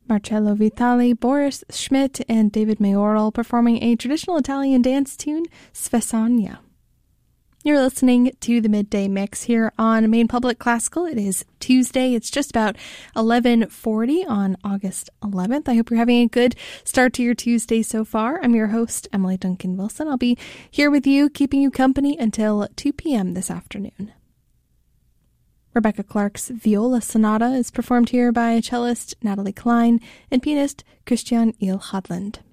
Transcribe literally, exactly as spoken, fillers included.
Marcello Vitali, Boris Schmidt, and David Mayoral performing a traditional Italian dance tune, Svesania. You're listening to the Midday Mix here on Maine Public Classical. It is Tuesday. It's just about eleven forty on August eleventh. I hope you're having a good start to your Tuesday so far. I'm your host, Emily Duncan Wilson. I'll be here with you, keeping you company until two p.m. this afternoon. Rebecca Clark's Viola Sonata is performed here by cellist Natalie Klein and pianist Christian Il Hadland.